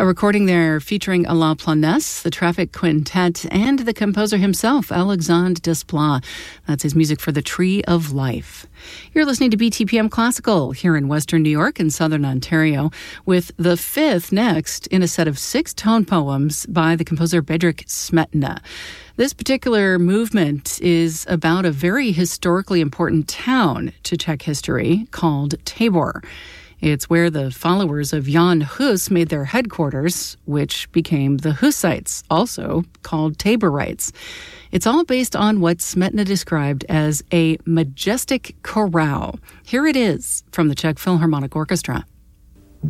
A recording there featuring A La Planète, the Traffic Quintet, and the composer himself, Alexandre Desplat. That's his music for The Tree of Life. You're listening to BTPM Classical here in Western New York and Southern Ontario, with the fifth next in a set of 6 tone poems by the composer Bedřich Smetana. This particular movement is about a very historically important town to Czech history called Tábor. It's where the followers of Jan Hus made their headquarters, which became the Hussites, also called Taborites. It's all based on what Smetana described as a majestic chorale. Here it is from the Czech Philharmonic Orchestra.